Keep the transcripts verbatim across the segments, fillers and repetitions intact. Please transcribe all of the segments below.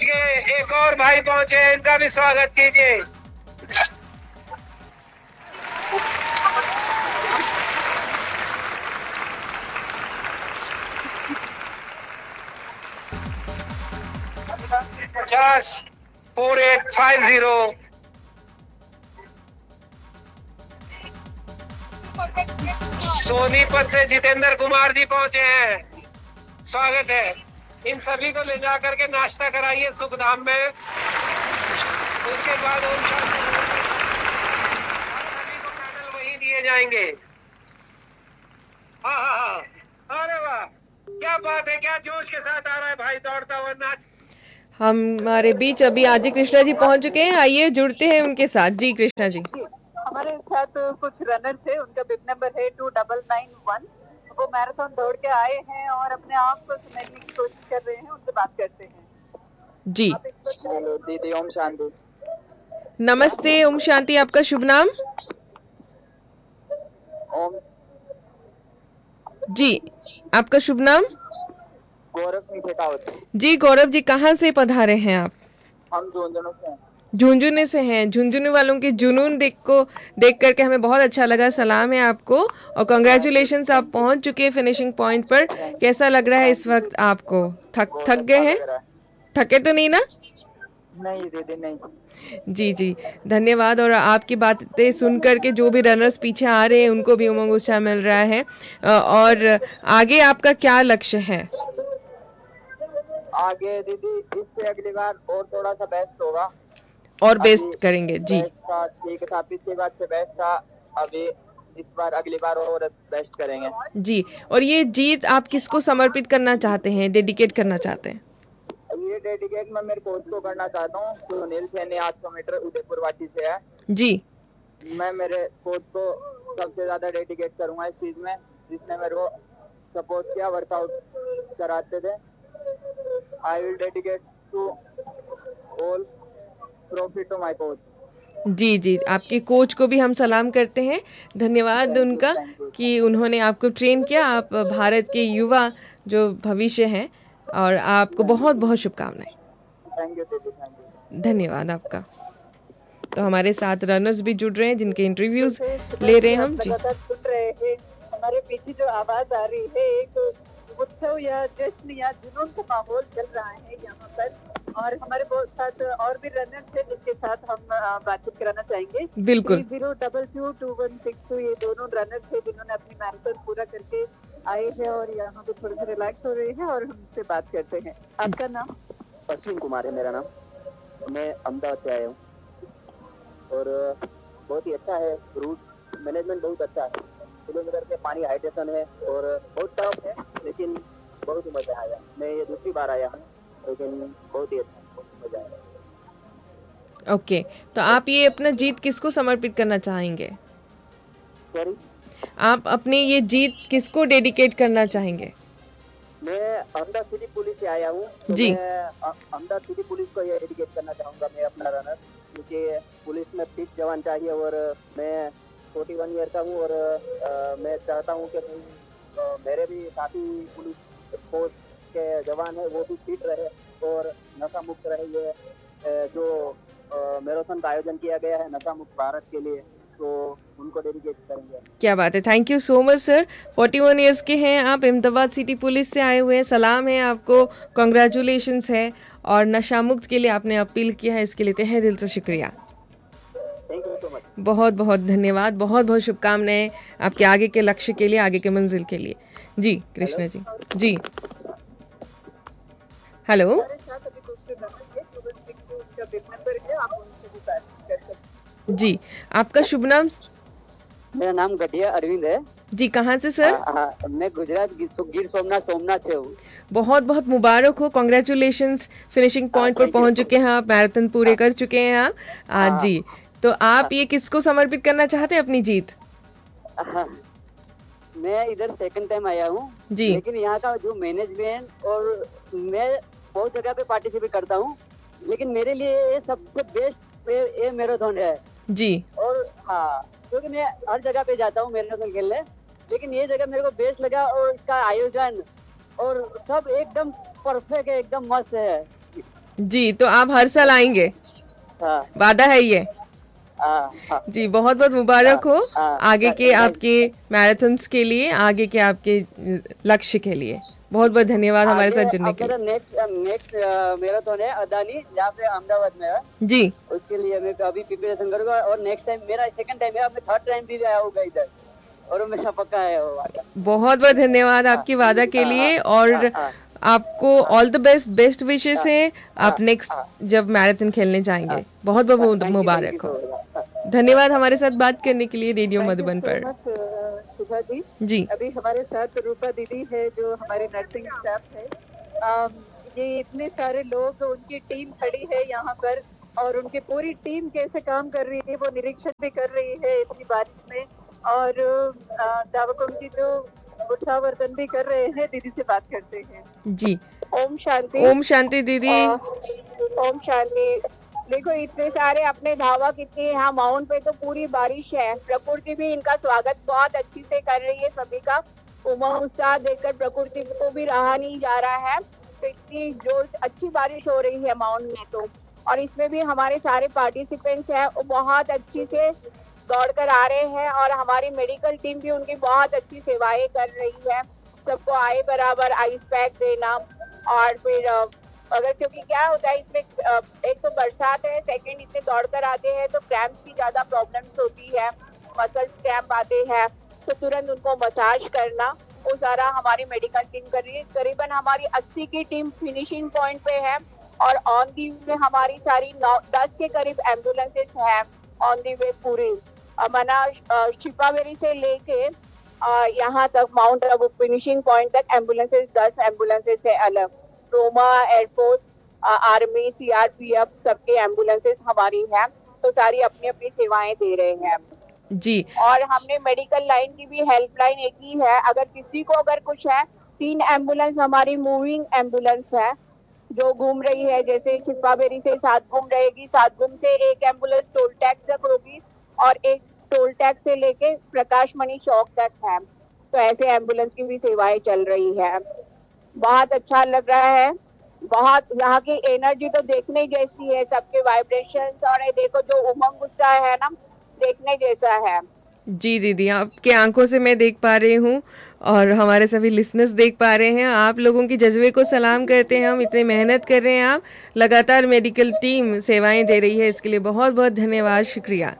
के एक और भाई पहुंचे हैं, इनका भी स्वागत कीजिए। पचास four eight five zero. Sonipat से जितेंद्र कुमार जी पहुंचे हैं, स्वागत है। इन सभी को ले जाकर के नाश्ता कराइए सुखधाम में। उसके बाद ओम शांति सभी को मेडल वहीं दिए जाएंगे। हाँ हाँ हाँ, अरे वाह, क्या बात है, क्या जोश के साथ आ रहा है भाई दौड़ता हुआ नाच। हमारे बीच अभी आजी कृष्णा जी पहुंच चुके हैं, आइए जुड़ते हैं उनके साथ। जी कृष्णा जी, हमारे साथ कुछ रनर थे, उनका बिप नंबर है टू डबल नाइन वन। वो मैराथन दौड़ के आए हैं और अपने आप को समझने की कोशिश कर रहे हैं, उनसे बात करते हैं। जी हेलो दीदी, ओम शांति। नमस्ते, ओम शांति। आपका शुभ नाम? ओम जी, आपका शुभ नाम? गौरव सिंह शेखावत। जी गौरव जी, कहाँ से पधारे हैं आप? हम झुंझुनू से हैं। झुंझुनू से हैं। झुंझुनू वालों के जुनून देख को देख करके हमें बहुत अच्छा लगा। सलाम है आपको और कांग्रेचुलेशंस, आप पहुंच चुके हैं फिनिशिंग पॉइंट पर। कैसा लग रहा है इस वक्त आपको? थक थक गए हैं? थके तो नहीं ना? नहीं दीदी, नहीं। जी जी, धन्यवाद। और आपकी बातें सुन करके जो भी रनर्स पीछे आ रहे हैं उनको भी उमंग उत्साह मिल रहा है। और आगे आपका क्या लक्ष्य है? आगे दीदी इससे अगली बार और थोड़ा सा बेस्ट होगा और बेस्ट करेंगे। जी ठीक था, पिछली बार से बेस्ट था, अभी इस बार अगली बार और बेस्ट करेंगे। जी, और ये जीत आप किसको समर्पित करना चाहते हैं, डेडिकेट करना चाहते हैं? ये डेडिकेट मैं मेरे कोच को करना चाहता हूँ। सुनील सैनी आठ सौ मीटर उदयपुर वाटी से है। जी, मैं मेरे कोच को सबसे ज्यादा डेडिकेट करूंगा इस चीज में, जिसने मेरे को सपोर्ट किया, वर्कआउट कराते थे। I will dedicate to all profit to my coach. जी जी, आपके कोच को भी हम सलाम करते हैं। धन्यवाद उनका कि उन्होंने आपको ट्रेन किया। आप भारत के युवा जो भविष्य हैं और आपको बहुत बहुत शुभकामनाएं। थैंक यू दीदी, थैंक यू। धन्यवाद आपका। तो हमारे साथ रनर्स भी जुड़ रहे हैं जिनके इंटरव्यूज ले रहे हैं हम। जी, सुन रहे हैं हमारे पीछे जो आवाज आ रही है, एक उत्सव या जश्न या जुनून का माहौल चल रहा है यहाँ पर। और हमारे बहुत साथ और भी रनर्स हैं जिनके साथ हम बातचीत कराना चाहेंगे। बिल्कुल। Zero double two to one six to ये दोनों रनर्स हैं जिन्होंने अपनी मैराथन पूरा करके आए हैं और यहाँ पे थोड़े से रिलैक्स हो रहे हैं और हमसे बात करते हैं। आपका नाम? अश्विन कुमार है मेरा नाम। मैं अहमदाबाद से आया हूँ और बहुत ही अच्छा है, रूट मैनेजमेंट बहुत अच्छा है। किलोमीटर के पानी हाइड्रेशन है और बहुत टफ है, लेकिन बहुत ही मजा आया। मैं ये दूसरी बार आया हूँ, लेकिन बहुत ही अच्छा, बहुत मजा आया। ओके, तो आप ये अपना जीत किसको समर्पित करना चाहेंगे? सॉरी, आप अपनी ये जीत किसको डेडिकेट करना चाहेंगे? मैं अहमदाबाद सिटी पुलिस से आया हूँ, तो जी। मैं अहमदाबाद सिटी पुलिस को ये डेडिकेट करना चाहूँगा। मैं अपना रनर, क्योंकि पुलिस में फिट जवान चाहिए और मैं फोर्टी वन ईयर का हूँ और आ, मैं चाहता हूँ कि आ, मेरे भी साथी पुलिस फोर्स के जवान है वो भी फिट रहे और नशा मुक्त रहे। ये आ, जो मैराथन का आयोजन किया गया है नशा मुक्त भारत के लिए, तो उनको डेडिकेट करेंगे। क्या बात है, thank you so much sir. Forty one years के हैं आप, अहमदाबाद सिटी पुलिस से आए हुए हैं। सलाम है आपको, कॉन्ग्रेचुलेशंस है। और नशा मुक्त के लिए आपने अपील किया है, इसके लिए तहे दिल से शुक्रिया। Thank you so much. बहुत बहुत धन्यवाद, बहुत बहुत शुभकामनाएं आपके आगे के लक्ष्य के लिए, आगे के मंजिल के लिए। जी कृष्णा जी। जी हेलो, जी आपका शुभ नाम? मेरा नाम गढ़िया अरविंद है। जी, कहाँ से सर? आ, आ, मैं गुजरात गिर सोमनाथ सोमनाथ से हूँ। बहुत बहुत मुबारक हो, कॉन्ग्रेचुलेशंस। फिनिशिंग पॉइंट पर पहुंच चुके हैं आप, मैराथन पूरे कर चुके हैं आप आज। जी, तो आप ये किसको समर्पित करना चाहते हैं अपनी जीत? मैं इधर सेकंड टाइम आया हूँ जी, लेकिन यहाँ का जो मैनेजमेंट, और मैं बहुत जगह पे पार्टिसिपेट करता हूँ, लेकिन मेरे लिए ये सबसे बेस्ट ये मैराथन है जी। और हाँ, क्योंकि मैं हर जगह पे जाता हूँ मैराथन खेलने, लेकिन ये जगह मेरे को बेस्ट लगा और इसका आयोजन और सब एकदम परफेक्ट है, एकदम मस्त है। जी, तो आप हर साल आएंगे, हाँ वादा है ये? हाँ हाँ जी, बहुत बहुत मुबारक हो हाँ, आगे के हाँ, आपके मैराथन्स के लिए, आगे के आपके लक्ष्य के लिए। बहुत बहुत धन्यवाद हमारे आगे साथ जुड़ने अब के मेरा लिए। नेक्स्ट नेक्स्ट मैराथन है अदानी, यहाँ पे अहमदाबाद में है। जी, उसके लिए मैं अभी प्रिपरेशन करूंगा और नेक्स्ट टाइम मेरा सेकंड टाइम है, अब मैं थर्ड टाइम भी आया होगा इधर और वो मेरा पक्का है वो वादा। बहुत बहुत धन्यवाद हाँ आपकी वादा के हाँ लिए, हाँ और हाँ आपको all the best, best wishes है हाँ आप नेक्स्ट हाँ जब मैराथन खेलने जाएंगे। बहुत हाँ, बहुत थैंक यू थैंक यू मुबारक हो। So much. धन्यवाद हमारे साथ बात करने के लिए रेडियो थैंक यू मधुबन सो पर। मच सुधा जी। जी अभी हमारे साथ रूपा दीदी है जो हमारे नर्सिंग स्टाफ है। अम, ये इतने सारे लोग, उनकी टीम खड़ी है यहाँ पर और उनकी पूरी टीम कैसे काम कर रही है वो निरीक्षण भी कर रही है इतनी बारिश में, और अ, धावकों की जो उत्साहवर्धन भी कर रहे हैं। दीदी से बात करते हैं। जी, ओम शांति। ओम शांति दीदी। आ, ओम शांति। देखो इतने सारे अपने धावक, इतने यहाँ माउंट पे तो पूरी बारिश है, प्रकृति भी इनका स्वागत बहुत अच्छी से कर रही है। सभी का उमंग उत्साह देखकर प्रकृति को भी रहा नहीं जा रहा है। तो इतनी जोर अच्छी बारिश हो रही है माउंट में तो, और इसमें भी हमारे सारे पार्टिसिपेंट्स हैं वो बहुत अच्छी से दौड़ कर आ रहे हैं, और हमारी मेडिकल टीम भी उनकी बहुत अच्छी सेवाएं कर रही है। सबको आए बराबर आइस पैक देना, और फिर अगर, क्योंकि क्या होता है इसमें, एक तो बरसात है, सेकंड इतने दौड़ कर आते हैं तो क्रैम्प की ज्यादा प्रॉब्लम्स होती है, मसल्स क्रैम्प आते हैं, तो तुरंत उनको मसाज करना वो सारा हमारी मेडिकल टीम कर रही है। करीबन हमारी अस्सी की टीम फिनिशिंग पॉइंट पे है, और ऑन दी वे हमारी सारी नौ दस के करीब एम्बुलेंसेस हैं ऑन दी वे पूरी, मना शिपावेरी से लेके यहाँ तक माउंट आबू फिनिशिंग पॉइंट तक एम्बुलेंसेस, दस एम्बुलेंसेस है अलग। रोमा, एयरफोर्स, आर्मी, सीआरपीएफ सबके एम्बुलेंसेस हमारी हैं, तो सारी अपनी अपनी सेवाएं दे रहे हैं जी। और हमने मेडिकल लाइन की भी हेल्पलाइन एक ही है, अगर किसी को अगर कुछ है, तीन एम्बुलेंस हमारी मूविंग एम्बुलेंस है जो घूम रही है, जैसे शिपाबेरी से सातगुम रहेगी, सातगुम से एक एम्बुलेंस टोल टैक्स तक होगी, और एक टोल टैक्स से लेके प्रकाश मणि चौक तक है। तो ऐसे एम्बुलेंस की भी सेवाएं चल रही है। बहुत अच्छा लग रहा है, बहुत यहाँ की एनर्जी तो देखने जैसी है, सबके वाइब्रेशंस, और ये देखो जो उमंग उत्साह है ना, देखने जैसा है। जी दीदी, आपके आंखों से मैं देख पा रही हूँ और हमारे सभी लिसनर्स देख पा रहे हैं। आप लोगों की जज्बे को सलाम करते हैं हम, इतने मेहनत कर रहे हैं आप, लगातार मेडिकल टीम सेवाएं दे रही है, इसके लिए बहुत बहुत धन्यवाद, शुक्रिया।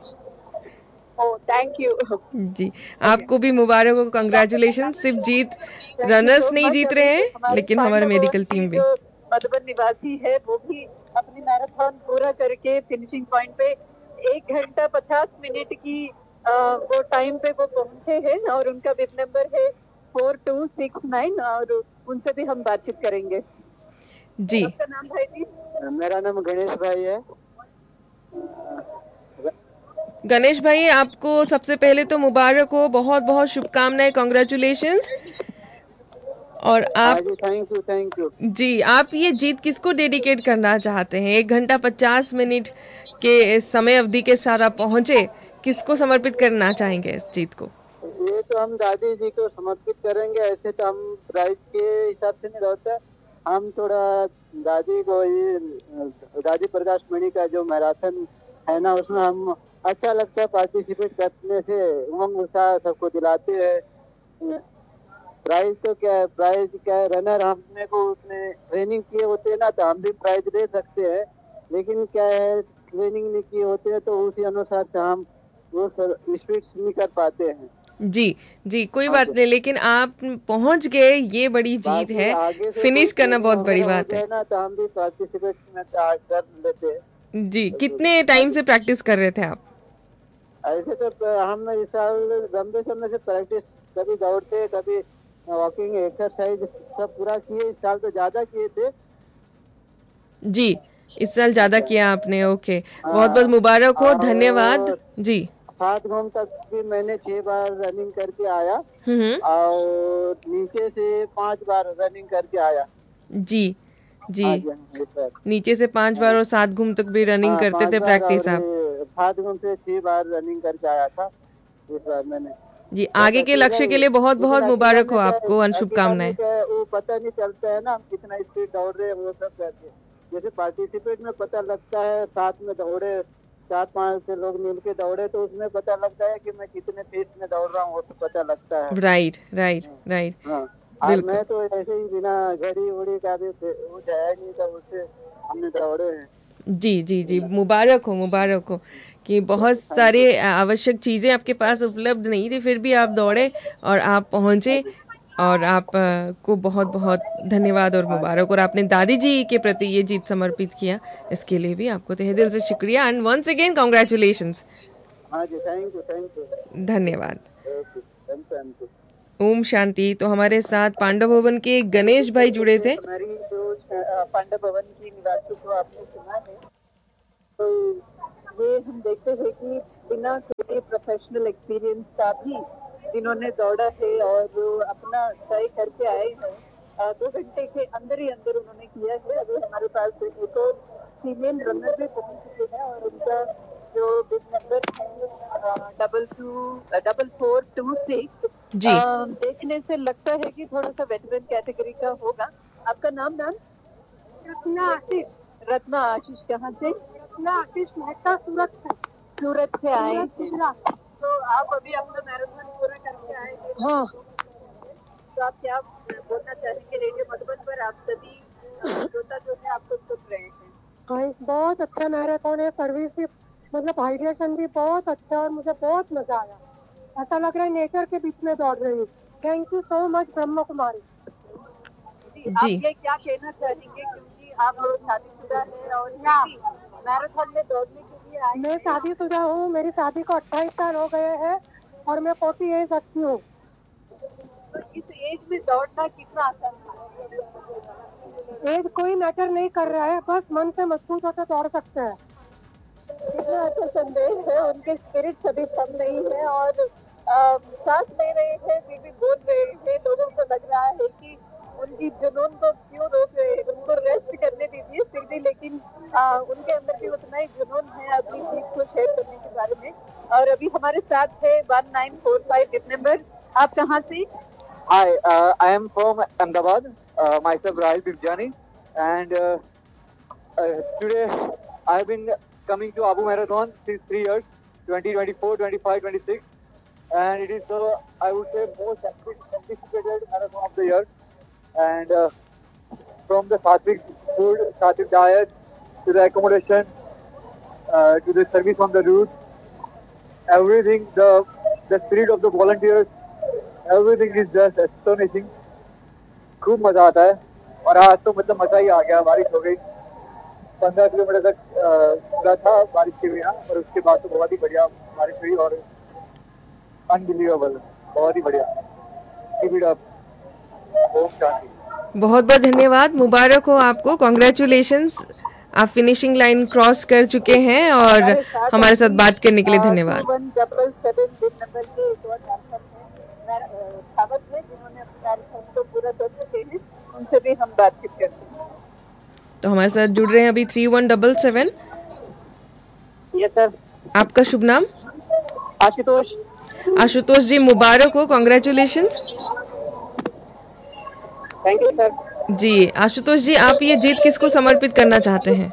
Oh thank you. जी, आपको भी मुबारक हो, कंग्रेचुलेशन। सिर्फ जीत रनर्स नहीं जीत रहे हैं लेकिन हमारे मेडिकल टीम भी। मधुबन निवासी है वो भी अपनी मैराथन पूरा करके फिनिशिंग पॉइंट पे एक घंटा पचास मिनट की आ, वो टाइम पे वो पहुंचे हैं, और उनका बिल नंबर है फोर टू सिक्स नाइन, और उनसे भी हम बातचीत करेंगे। जी, आपका नाम भाई जी? मेरा नाम गणेश भाई है। गणेश भाई, आपको सबसे पहले तो मुबारक हो, बहुत बहुत शुभकामनाएं, कॉन्ग्रेचुलेशंस। और आप, थैंक यू थैंक यू। जी, आप ये जीत किसको डेडिकेट करना चाहते हैं? एक घंटा पचास मिनट के समय अवधि के साथ आप पहुंचे, किसको समर्पित करना चाहेंगे इस जीत को? ये तो हम दादी जी को समर्पित करेंगे, ऐसे तो हम प्राइज के हिसाब से नहीं रहते, हम थोड़ा दादी को, ये दादी प्रकाश मणि का जो मैराथन है ना, उसमें हम अच्छा लगता है पार्टिसिपेट करने से, उमंग उत्साह सबको दिलाते हैं। प्राइज तो क्या है, प्राइज क्या है, रनर हमने को उसने ट्रेनिंग किए होते हैं ना, तो हम भी प्राइज दे सकते हैं, लेकिन क्या है ट्रेनिंग नहीं किए होते हैं तो उसी अनुसार से हम वो स्पीड नहीं कर पाते हैं। जी जी, कोई बात नहीं, लेकिन आप पहुंच गए, ये बड़ी जीत है, फिनिश करना बहुत बड़ी बात है ना, तो हम भी पार्टिसिपेट कर लेते हैं। जी। कितने टाइम से प्रैक्टिस कर रहे थे आप? ऐसे तो हम इस साल लंबे समय से प्रैक्टिस, कभी दौड़ते, कभी वॉकिंग, एक्सरसाइज सब पूरा किए, इस साल तो ज्यादा किए थे। जी, इस साल ज्यादा किया आपने, ओके, बहुत बहुत मुबारक हो, धन्यवाद जी। सात घूम तक भी मैंने छह बार रनिंग करके आया, हम्म, और नीचे से पांच बार रनिंग करके आया। जी जी, नीचे से पांच बार और सात घूम तक भी रनिंग हाँ, करते थे प्रैक्टिस आप? सात घूम से छह बार रनिंग करके आया था इस बार मैंने। जी, आगे के लक्ष्य के लिए बहुत बहुत मुबारक हो आपको, शुभकामनाएं। वो पता नहीं चलता है ना हम कितना स्पीड दौड़ रहे हैं, वो सब करके जैसे पार्टिसिपेट में पता लगता है, साथ में दौड़े, चार पांच से लोग मिलके दौड़े तो उसमें पता लगता है कि मैं कितने पेस में दौड़ रहा हूँ, वो तो पता लगता है। Right right right. हाँ, और मैं तो ऐसे ही बिना घड़ी उड़ी का भी वो जाया नहीं था, उससे हमने दौड़े हैं। जी जी जी, मुबारक हो मुबारक हो कि बहुत सारे आवश्यक चीज़ें आपके पास उपलब्ध नहीं थी, फिर भी आप दौड़े और आप पहुँचे, और आप आ, को बहुत बहुत धन्यवाद और मुबारक। और आपने दादी जी के प्रति ये जीत समर्पित किया, इसके लिए भी आपको तहे दिल से शुक्रिया एंड वंस अगेन कॉन्ग्रेचुलेशंस। हाँ जी, थैंक यू थैंक यू धन्यवाद। Thank you. ओम शांति। तो हमारे साथ पांडव भवन के गणेश भाई जुड़े थे। हमारी जो पांडव भवन की निवासी को आपने सुना है, तो ये हम देखते हैं कि बिना कोई प्रोफेशनल एक्सपीरियंस का भी जिन्होंने दौड़ा है और जो अपना तय करके आए हैं, दो घंटे के अंदर ही अंदर उन्होंने किया है। अभी हमारे पास एक और फीमेल रनर भी पहुंच चुके हैं और उनका जो बिग नंबर है double two double four to six जी। देखने से लगता है कि थोड़ा सा वेटरन कैटेगरी का होगा। आपका नाम मैम? रत्ना आशीष। रत्ना आशीष कहाँ से? रत्ना आशीष मेहता, सूरत से। सूरत से आए हैं। तो आप अभी अपना मैराथन पूरा करके आए हैं? हाँ। तो आप क्या बोलना चाहेंगे? रेडियो मधुबन पर आप सभी श्रोता जो है आपको सुन रहे हैं। हाँ, बहुत अच्छा मैराथन है, सर्विस भी मतलब हाइड्रेशन भी बहुत अच्छा और मुझे बहुत मजा आया। ऐसा लग रहा है नेचर के बीच में दौड़ रही हूँ। Thank you so much Brahma Kumari ji. आप ये क्या कहना चाहेंगे, क्योंकि आप शादीशुदा है और मैराथन में दौड़ने के लिए आए? मैं शादीशुदा हूँ, मेरी शादी को अट्ठाईस साल हो गए हैं और मैं फोर्टी एज अच्छी हूँ। तो इस एज में दौड़ना कितना आसान है? एज कोई मैटर नहीं कर रहा है, बस मन से मजबूत होकर दौड़ सकते हैं। कितना अच्छा संदेश है। उनके स्पिरिट कभी कम नहीं है और सांस ले रहे हैं, फिर भी बोल रहे हैं। लोगों को लग रहा है कि उनकी जुनून को क्यों रोक रहे हैं, उनको रेस्ट करने दीजिए, फिर भी लेकिन आ, उनके अंदर भी उतना ही जुनून है अपनी चीज को शेयर करने के बारे में। और अभी हमारे साथ है one nine four five dip number. आप कहाँ से? Hi, uh, I am from Ahmedabad. Uh, myself Rahil Bibjani, and uh, uh, today I have been coming to Abu Marathon since three years, twenty twenty-four, twenty-five, twenty-six, and it is the uh, I would say most anticipated marathon of the year. And uh, from the sattvic food, sattvic diet, to the accommodation, uh, to the service on the route, everything, the the spirit of the volunteers. Everything is just astonishing. खूब मजा आता है और आज तो मतलब मजा ही आ गया। बारिश हो गई, पंद्रह किलोमीटर तक पूरा था बारिश के बिना, और उसके बाद तो बहुत ही बढ़िया बारिश हुई और अनबिलीवेबल, बहुत ही बढ़िया। Keep it up. Om Shanti. बहुत बहुत धन्यवाद, मुबारक हो आपको, कॉन्ग्रेचुलेशंस। आप फिनिशिंग लाइन क्रॉस कर चुके हैं और हमारे साथ बात करने के लिए धन्यवाद। जिन्होंने अपने कार्यक्रम को पूरा कर चुके हैं, उनसे भी हम बातचीत करते हैं। तो हमारे साथ जुड़ रहे हैं अभी three one double seven. Yes sir. आपका शुभ नाम? आशुतोष। आशुतोष जी, मुबारक हो, कॉन्ग्रेचुलेशंस। Thank you sir. जी आशुतोष जी, आप ये जीत किसको समर्पित करना चाहते हैं?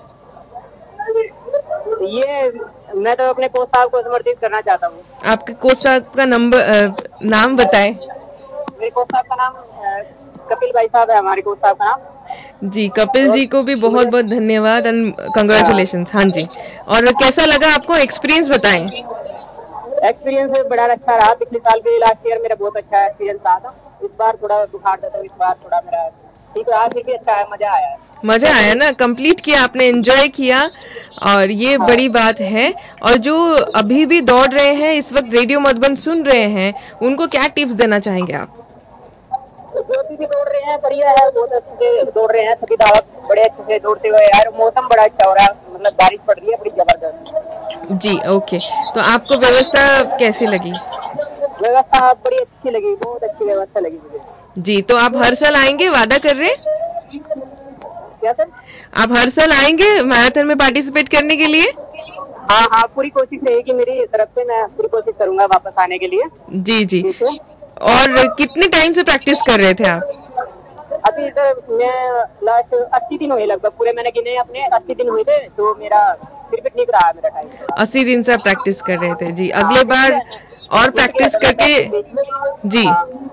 ये मैं तो अपने कोच साहब को समर्पित करना चाहता हूँ। आपके कोच साहब का नंबर नाम बताएं। मेरे कोच साहब का नाम कपिल भाई साहब है, हमारे कोच साहब का नाम। जी, कपिल जी को भी बहुत बहुत धन्यवाद एंड कांग्रेचुलेशंस। हाँ जी, और कैसा लगा आपको, एक्सपीरियंस बताएं। एक्सपीरियंस बड़ा अच्छा रहा। पिछले साल भी, लास्ट ईयर मेरा बहुत अच्छा एक्सपीरियंस रहा था। इस बार थोड़ा बुखार था तो इस बार थोड़ा मेरा ठीक रहा, फिर भी अच्छा है, मजा आया है। मजा आया ना, कंप्लीट किया आपने, एंजॉय किया, और ये बड़ी बात है। और जो अभी भी दौड़ रहे हैं, इस वक्त रेडियो मधुबन सुन रहे हैं, उनको क्या टिप्स देना चाहेंगे आप? जो भी दौड़ रहे हैं बढ़िया है, बहुत अच्छे से दौड़ रहे हैं सभी दावत, बड़े अच्छे से दौड़ते हुए। यार मौसम बड़ा अच्छा हो रहा है, मतलब बारिश पड़ रही है बड़ी जबरदस्त। जी ओके, तो आपको व्यवस्था कैसी लगी? व्यवस्था बड़ी अच्छी लगी, बहुत अच्छी व्यवस्था लगी मुझे। जी, तो आप हर साल आएंगे, वादा कर रहे हैं? क्या सर? आप हर साल आएंगे मैराथन में पार्टिसिपेट करने के लिए? हाँ हाँ, पूरी कोशिश रहेगी मेरी तरफ से, मैं पूरी कोशिश करूंगा वापस आने के लिए। जी जी। और कितने टाइम से प्रैक्टिस कर रहे थे आप? अभी इधर मैं लास्ट अस्सी दिन हुए लगभग, पूरे मैंने गिने अपने अस्सी दिन हुए थे, तो मेरा फिर भी ठीक रहा मेरा टाइम। अस्सी दिन से आप प्रैक्टिस कर रहे थे जी। अगले बार और प्रैक्टिस करके जी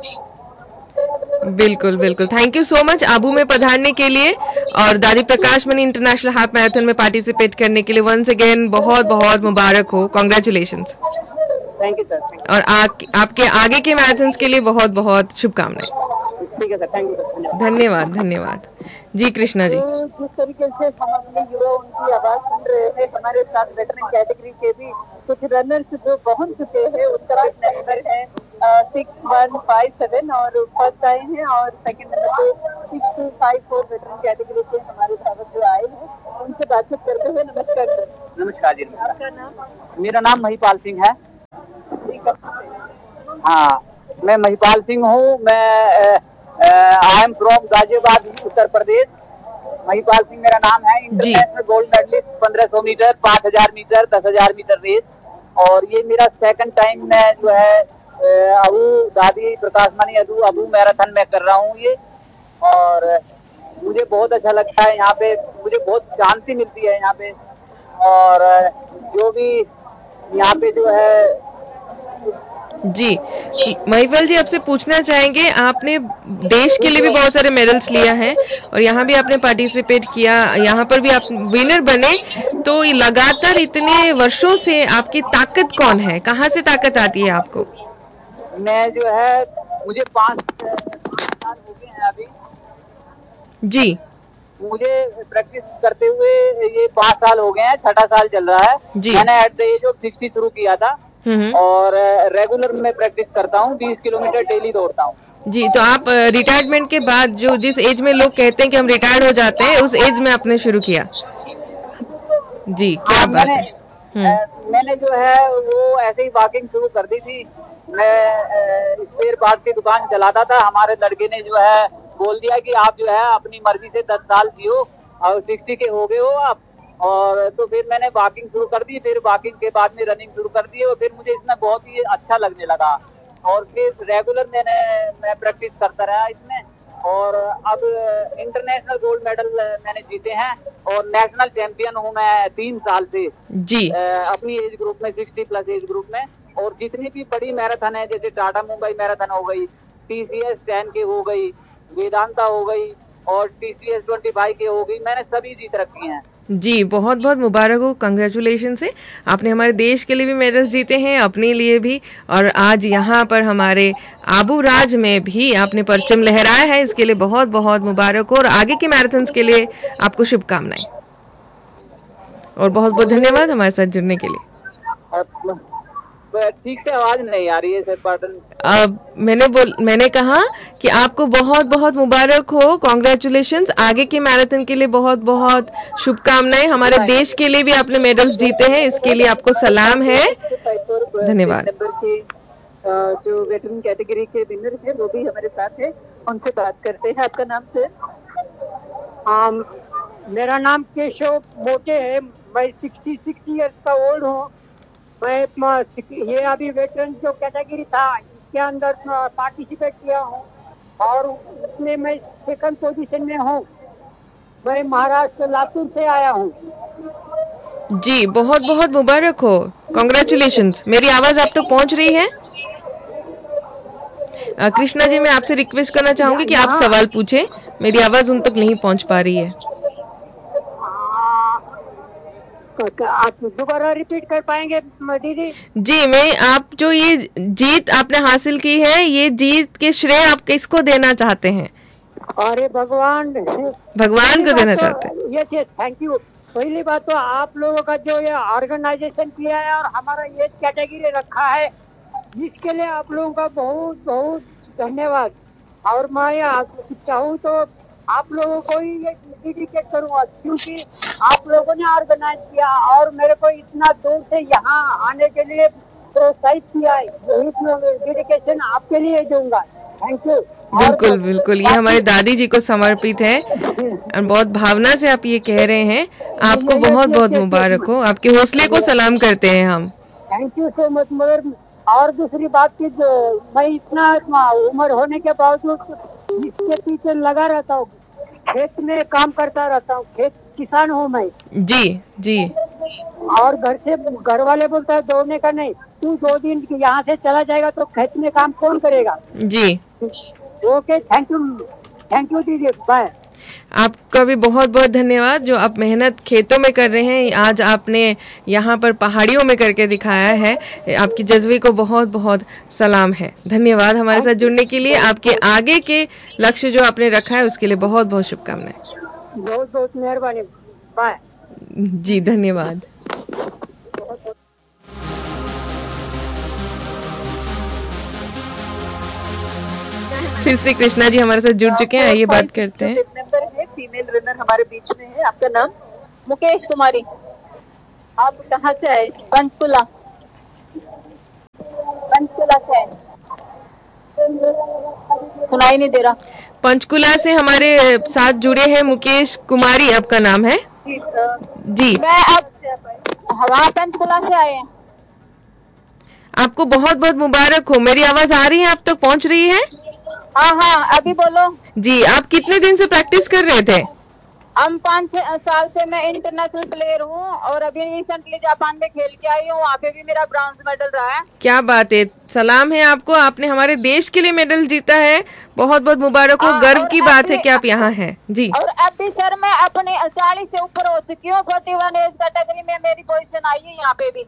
बिल्कुल बिल्कुल। Thank you so much Abu में पधारने के लिए और दादी प्रकाश मणि इंटरनेशनल हाफ मैराथन में पार्टिसिपेट करने के लिए वंस अगेन बहुत बहुत मुबारक हो, कॉन्ग्रेचुलेशंस। Thank you sir. और आ, आपके आगे के मैराथन्स के लिए बहुत बहुत शुभकामनाएं। ठीक है सर, थैंक यू सर। धन्यवाद धन्यवाद जी। कृष्णा जी, तो जिस तरीके से हम अपने युवा उनकी आवाज सुन रहे हैं, हमारे साथ वेटरन कैटेगरी के भी कुछ रनर्स जो पहुंच चुके हैं, उनका नंबर है सिक्स वन फाइव सेवन और फर्स्ट आए हैं, और सेकंड नंबर पे six to five four veteran category के हमारे धावक जो आए हैं, उनसे बातचीत करते हुए नमस्कार सर। नमस्कार जी। आपका नाम? मेरा नाम महिपाल सिंह है। हाँ, मैं महिपाल सिंह हूँ। मैं I am from Ghaziabad, Uttar Pradesh. Mahipal Singh मेरा नाम है। इंटरनेशनल गोल्ड मेडलिस्ट पंद्रह सौ मीटर, पाँच हजार मीटर, दस हजार मीटर रेस, और ये मेरा सेकंड टाइम मैं जो है अबू दादी प्रकाश मणि अबू अबू मैराथन में कर रहा हूँ ये। और मुझे बहुत अच्छा लगता है यहाँ पे, मुझे बहुत शांति मिलती है यहाँ पे। और जो भी यहाँ पे जो है जी महिपाल जी, आपसे पूछना चाहेंगे, आपने देश के लिए भी बहुत सारे मेडल्स लिया है और यहाँ भी आपने पार्टिसिपेट किया, यहाँ पर भी आप विनर बने, तो लगातार इतने वर्षों से आपकी ताकत कौन है, कहाँ से ताकत आती है आपको? मैं जो है, मुझे पाँच साल हो गए हैं अभी जी। मुझे प्रैक्टिस करते हुए ये पाँच साल हो गए हैं, छठा साल चल रहा है जी। मैंने at the age of sixty शुरू किया था और रेगुलर में प्रैक्टिस करता हूँ, बीस किलोमीटर डेली दौड़ता हूँ जी। तो आप रिटायरमेंट के बाद जो जिस एज में लोग कहते हैं कि हम रिटायर्ड हो जाते हैं, उस एज में आपने शुरू किया जी, क्या हाँ, बात मैंने, है। मैंने जो है वो ऐसे ही वॉकिंग शुरू कर दी थी। मैं स्पेयर पार्ट की दुकान चलाता था। हमारे लड़के ने जो है बोल दिया कि आप जो है अपनी मर्जी से दस साल जियो और सिक्सटी के हो गए हो आप, और तो फिर मैंने वॉकिंग शुरू कर दी। फिर वॉकिंग के बाद में रनिंग शुरू कर दी और फिर मुझे इसमें बहुत ही अच्छा लगने लगा और फिर रेगुलर मैंने मैं प्रैक्टिस करता रहा इसमें। और अब इंटरनेशनल गोल्ड मेडल मैंने जीते हैं और नेशनल चैंपियन हूँ मैं तीन साल से जी अपनी एज ग्रुप में, सिक्सटी प्लस एज ग्रुप में। और जितनी भी बड़ी मैराथन है, जैसे टाटा मुंबई मैराथन हो गई, टीसीएस टेन के हो गई, वेदांता हो गई और टीसीएस ट्वेंटी फाइव के हो गई, मैंने सभी जीत रखी हैं जी। बहुत बहुत मुबारक हो, कंग्रेचुलेशन है। आपने हमारे देश के लिए भी मेडल्स जीते हैं, अपने लिए भी, और आज यहाँ पर हमारे आबू राज में भी आपने परचम लहराया है, इसके लिए बहुत बहुत मुबारक हो और आगे के मैराथन्स के लिए आपको शुभकामनाएं और बहुत बहुत धन्यवाद हमारे साथ जुड़ने के लिए। ठीक से आवाज नहीं आ रही है सर, पार्डन। अब मैंने बोल मैंने कहा कि आपको बहुत बहुत मुबारक हो, कॉन्ग्रेचुलेशंस, आगे के मैराथन के लिए बहुत बहुत शुभकामनाएं। हमारे देश के लिए भी आपने मेडल्स जीते हैं, इसके लिए आपको सलाम है, धन्यवाद। जो वेटरन कैटेगरी के विनर है वो भी हमारे साथ है, उनसे बात करते हैं। आपका नाम सर? um, मेरा नाम केशव मोटे है। मैं सिक्सटी सिक्स ईयर्स का ओल्ड हूँ। मैं ये अभी वेटरन जो कैटेगरी था इसके अंदर पार्टिसिपेट किया हूँ और उसमें मैं सेकंड पोजीशन में हूँ। मैं महाराष्ट्र लातूर से आया हूँ जी। बहुत बहुत मुबारक हो, कॉन्ग्रेचुलेशंस। मेरी आवाज आप तक पहुँच रही है? कृष्णा जी, मैं आपसे रिक्वेस्ट करना चाहूंगी कि आप सवाल पूछें, मेरी आवाज उन तक नहीं पहुँच पा रही है। आप दोबारा रिपीट कर पाएंगे दीदी? जी, मैं आप जो ये जीत आपने हासिल की है, ये जीत के श्रेय आप किसको देना चाहते हैं? अरे भगवान भगवान को देना चाहते हैं। Yes yes, thank you. पहली बात तो आप लोगों का जो ये ऑर्गेनाइजेशन किया है और हमारा ये कैटेगरी रखा है, इसके लिए आप लोगों का बहुत बहुत धन्यवाद। और मैं चाहूँ तो आप लोगों को ही ये डेडिकेट करूँगा, क्योंकि आप लोगों ने ऑर्गेनाइज किया और मेरे को इतना दूर से यहाँ आने के लिए प्रोत्साहित किया है। डेडिकेशन आपके लिए दूंगा। Thank you. बिल्कुल बिल्कुल, ये हमारे दादी जी को समर्पित है और बहुत भावना से आप ये कह रहे हैं। आपको बहुत बहुत मुबारक हो, आपके हौसले को सलाम करते हैं हम। Thank you so much mother. और दूसरी बात की जो मैं इतना उम्र होने के बावजूद इसके पीछे लगा रहता हूँ, खेत में काम करता रहता हूँ, खेत किसान हूँ मैं। जी जी। और घर से घर वाले बोलता है दौड़ने का नहीं, तू दो दिन यहाँ से चला जाएगा तो खेत में काम कौन करेगा। जी okay, thank you, thank you दीदी, बाय। आपका भी बहुत बहुत धन्यवाद। जो आप मेहनत खेतों में कर रहे हैं, आज आपने यहाँ पर पहाड़ियों में करके दिखाया है, आपकी जज्बे को बहुत बहुत सलाम है। धन्यवाद हमारे साथ जुड़ने के लिए। आपके आगे के लक्ष्य जो आपने रखा है उसके लिए बहुत बहुत शुभकामनाएं। बहुत बहुत मेहरबानी, बाय। जी धन्यवाद। फिर से कृष्णा जी हमारे साथ जुड़ चुके हैं, आइए बात करते हैं। नंबर है, फीमेल रनर हमारे बीच में है। आपका नाम? मुकेश कुमारी। आप कहाँ से आए? पंचकुला। पंचकुला से आए। सुनाई नहीं दे रहा। पंचकुला से हमारे साथ जुड़े हैं मुकेश कुमारी, आपका नाम है? जी। मैं अब वहाँ पंचकुला से आए हैं। आपको बहुत बहुत मुबारक हो। मेरी आवाज आ रही है, आप तक पहुँच रही है? हाँ हाँ, अभी बोलो। जी, आप कितने दिन से प्रैक्टिस कर रहे थे? हम पाँच छह साल से मैं इंटरनेशनल प्लेयर हूँ और अभी रिसेंटली जापान में खेल के आई हूँ, वहाँ पे भी मेरा ब्रॉन्ज मेडल रहा है। क्या बात है, सलाम है आपको, आपने हमारे देश के लिए मेडल जीता है, बहुत बहुत मुबारक हो। गर्व की बात है कि आप यहाँ हैं। जी। और अभी सर मैं अपने चालीस से ऊपर हो चुकी हूँ, फोर्टी वन एज कैटेगरी में मेरी पोजीशन आई है यहाँ पे भी।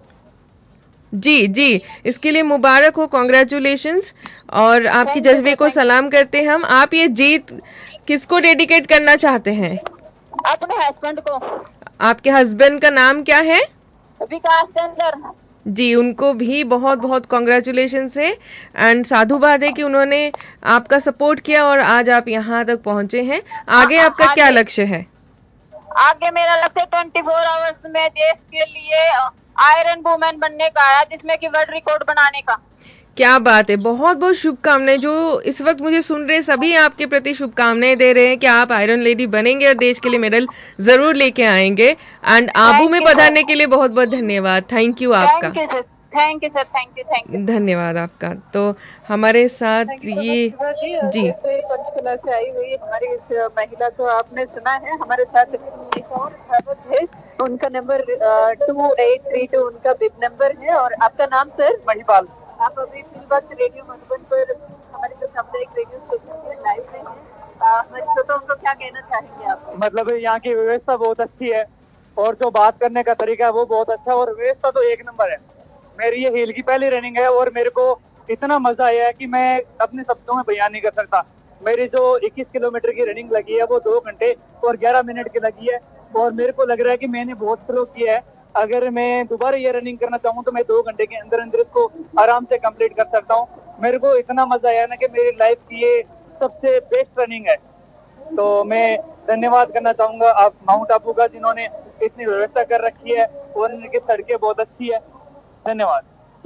जी जी, इसके लिए मुबारक हो, कॉन्ग्रेचुलेशंस। और आपके जज्बे को सलाम करते हम। आप ये जीत किसको डेडिकेट करना चाहते हैं? अपने हस्बैंड को। आपके हस्बैंड का नाम क्या है? विकास चंद्र जी, उनको भी बहुत बहुत कॉन्ग्रेचुलेशंस है एंड साधुवाद है कि उन्होंने आपका सपोर्ट किया और आज आप यहाँ तक पहुँचे हैं। आगे आपका क्या लक्ष्य है? आगे मेरा लक्ष्य ट्वेंटी फोर आवर्स में देश के लिए आयरन वुमेन बनने का है, जिसमें कि वर्ल्ड रिकॉर्ड बनाने का। क्या बात है, बहुत बहुत शुभकामनाएं। जो इस वक्त मुझे सुन रहे सभी आपके प्रति शुभकामनाएं दे रहे हैं कि आप आयरन लेडी बनेंगे और देश के लिए मेडल जरूर लेके आएंगे। एंड आबू में पधारने के लिए बहुत बहुत धन्यवाद। थैंक यू आपका। Thank you sir, thank you, thank you. धन्यवाद आपका। तो हमारे साथ ये जी पंचकुला से आई हुई हमारी इस महिला को आपने सुना है। हमारे साथ एक और धावक है, उनका number two eight three to उनका बिग नंबर है। और आपका नाम सर? महिपाल। आप अभी फिलहाल रेडियो मधुबन पर हमारे जो सामुदायिक रेडियो स्टेशन में लाइव में हैं, हमारे श्रोताओं को क्या कहना चाहेंगे आप? मतलब यहाँ की व्यवस्था बहुत अच्छी है और जो बात करने का तरीका है वो बहुत अच्छा है और व्यवस्था तो एक नंबर है। मेरी ये हील की पहली रनिंग है और मेरे को इतना मजा आया है कि मैं अपने शब्दों में बयान नहीं कर सकता। मेरी जो इक्कीस किलोमीटर की रनिंग लगी है वो दो घंटे और ग्यारह मिनट की लगी है और मेरे को लग रहा है कि मैंने बहुत स्लो किया है। अगर मैं दोबारा ये रनिंग करना चाहूँ तो मैं दो घंटे के अंदर अंदर इसको आराम से कंप्लीट कर सकता हूँ। मेरे को इतना मजा आया ना कि मेरी लाइफ की ये सबसे बेस्ट रनिंग है। तो मैं धन्यवाद करना चाहूंगा आप माउंट आबू का, जिन्होंने इतनी व्यवस्था कर रखी है और इनकी सड़कें बहुत अच्छी है। धन्यवाद।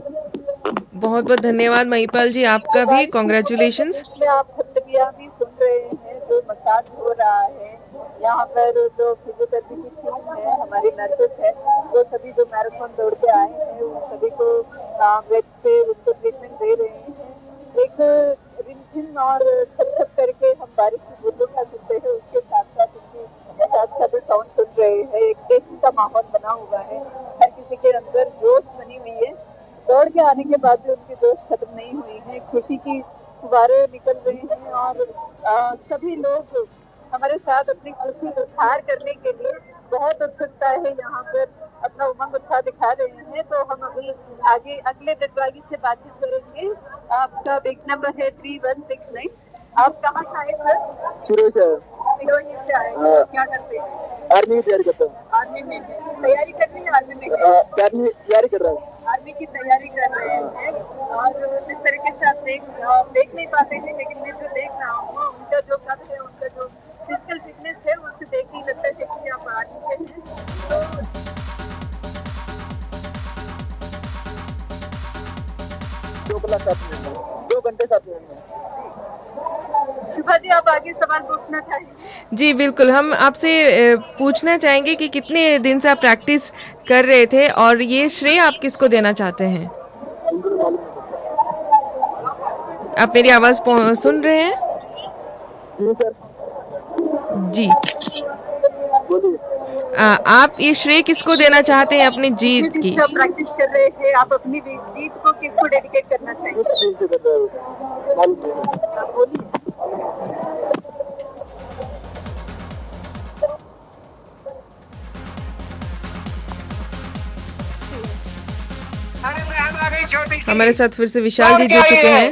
बहुत बहुत धन्यवाद महिपाल जी, आपका भी कॉन्ग्रेचुलेशंस। आप सभी भी सुन रहे हैं, जो मसाज हो रहा है यहाँ पर, जो फिजियोथेरेपी की टीम है, हमारी नर्सेस है, वो सभी जो मैराथन दौड़ के आए हैं उन सभी को बेड पे उनको ट्रीटमेंट दे रहे हैं। एक रिमझिम और छप छप करके हम बारिश की बूंदों का सुनते हैं, उसके साथ साथ उनकी साथ साथ साउंड सुन रहे हैं। एक देशी का माहौल बना हुआ है, हर किसी के अंदर जोश बनी हुई है। दौड़ के आने के बाद भी उनकी जोश खत्म नहीं हुई है, खुशी की फुवारे निकल रहे हैं और आ, सभी लोग हमारे साथ अपनी खुशी उद्धार करने के लिए बहुत उत्सुकता है, यहाँ पर अपना उमंग उत्साह दिखा रहे हैं। तो हम अभी आगे अगले प्रतिभागी से बातचीत करेंगे। आपका बिग नंबर है थ्री वन सिक्स नाइन। आप कहाँ से आए सर? सुरेश है। सिरोही से आए। क्या करते हैं? आर्मी की तैयारी करता हूँ। आर्मी में तैयारी कर रही है? आर्मी में तैयारी कर रहा हूँ। आर्मी की तैयारी कर रहे हैं और जिस तरीके से आप देख देख नहीं पाते हैं, लेकिन मैं जो देख रहा हूँ उनका जो कद है, उनका जो फिजिकल फिटनेस है, उससे देख ही लगता है कि आप आर्मी के हैं। दो क्लास सात मिनट में, दो घंटे सात मिनट में। शुभा जी, आप आगे सवाल पूछना चाहेंगे? जी बिल्कुल, हम आपसे पूछना चाहेंगे कि कितने दिन से आप प्रैक्टिस कर रहे थे और ये श्रेय आप किसको देना चाहते हैं? आप मेरी आवाज पहुं- सुन रहे हैं? जी। आ, आप ये श्रेय किसको देना चाहते हैं अपनी जीत की? जो प्रैक्टिस कर रहे थे, आप अपनी जीत को किसको डेडिकेट करना चाहिए? बोलिए। अरे बहन आ गई छोटी सी। हमारे साथ फिर से विशाल और जी क्या जुड़ चुके ये है? हैं।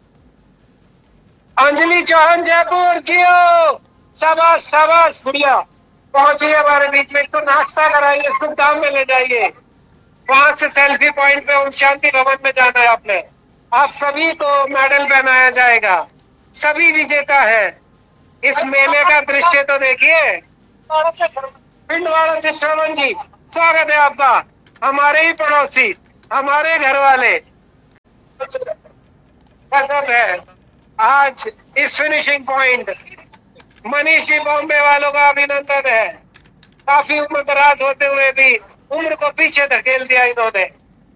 अंजलि चौहान जयपुर जियो, शाबाश शाबाश गुड़िया, पहुंचिए हमारे बीच में। इसको नाश्ता कराइए, शुभ धाम में ले जाइए, वहां से सेल्फी पॉइंट पे ओम शांति भवन में जाना है आपने। आप सभी को मेडल पहनाया जाएगा, सभी विजेता है। इस मेले का दृश्य तो देखिए। पिंडवाड़ा से श्रवण जी, स्वागत है आपका। हमारे ही पड़ोसी, हमारे घर वाले। गजब है। आज इस फिनिशिंग पॉइंट मनीष जी बॉम्बे वालों का अभिनंदन है। काफी उम्र दराज होते हुए भी उम्र को पीछे धकेल दिया इन्होंने।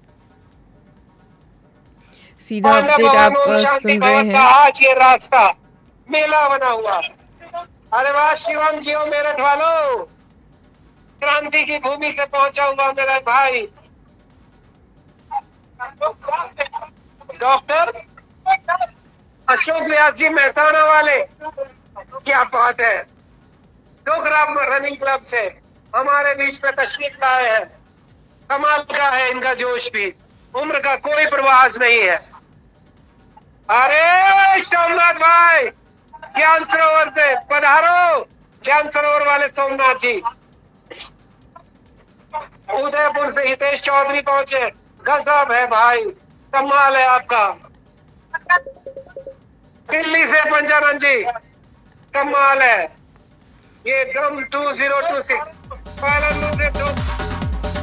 सीधा पांडा अपडेट भवन, आप ओम अ, शांति सुन रहे भवन का हैं। आज ये रास्ता मेला बना हुआ। अरे वाह शिवम जी, मेरठ वालों, क्रांति की भूमि से पहुंचा हुआ मेरा भाई डॉक्टर अशोक व्यास जी मेहसाणा वाले, क्या बात है। डोगरा रनिंग क्लब से हमारे बीच में तशरीफ लाए हैं। कमाल का है इनका जोश भी, उम्र का कोई प्रवास नहीं है। अरे सोमनाथ भाई, ज्ञान सरोवर से पधारो, ज्ञान सरोवर वाले सोमनाथ जी। उदयपुर से हितेश चौधरी पहुंचे, गजब है भाई, कमाल है आपका। दिल्ली से पंजानन जी, कमाल है। ये drum to zero to six Palanpur से